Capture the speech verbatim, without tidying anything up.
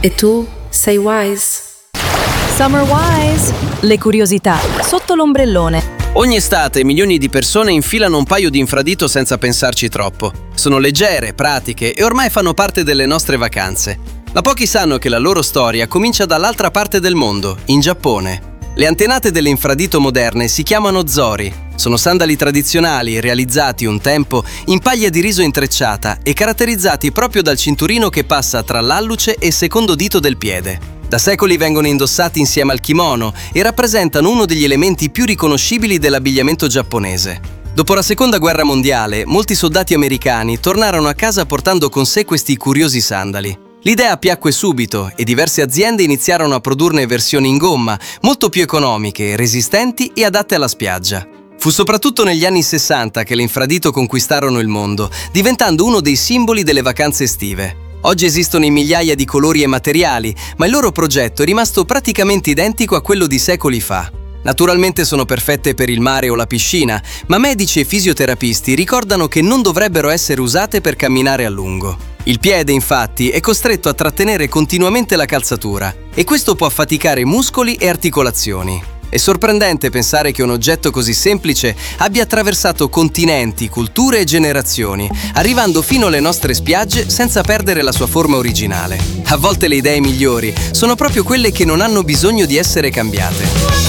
E tu sei wise? Summer Wise, le curiosità sotto l'ombrellone. Ogni estate milioni di persone infilano un paio di infradito senza pensarci troppo. Sono leggere, pratiche e ormai fanno parte delle nostre vacanze. Ma pochi sanno che la loro storia comincia dall'altra parte del mondo, in Giappone. Le antenate delle infradito moderne si chiamano zori. Sono sandali tradizionali realizzati un tempo in paglia di riso intrecciata e caratterizzati proprio dal cinturino che passa tra l'alluce e il secondo dito del piede. Da secoli vengono indossati insieme al kimono e rappresentano uno degli elementi più riconoscibili dell'abbigliamento giapponese. Dopo la Seconda Guerra Mondiale, molti soldati americani tornarono a casa portando con sé questi curiosi sandali. L'idea piacque subito e diverse aziende iniziarono a produrne versioni in gomma, molto più economiche, resistenti e adatte alla spiaggia. Fu soprattutto negli anni sessanta che le infradito conquistarono il mondo, diventando uno dei simboli delle vacanze estive. Oggi esistono in migliaia di colori e materiali, ma il loro progetto è rimasto praticamente identico a quello di secoli fa. Naturalmente sono perfette per il mare o la piscina, ma medici e fisioterapisti ricordano che non dovrebbero essere usate per camminare a lungo. Il piede, infatti, è costretto a trattenere continuamente la calzatura e questo può affaticare muscoli e articolazioni. È sorprendente pensare che un oggetto così semplice abbia attraversato continenti, culture e generazioni, arrivando fino alle nostre spiagge senza perdere la sua forma originale. A volte le idee migliori sono proprio quelle che non hanno bisogno di essere cambiate.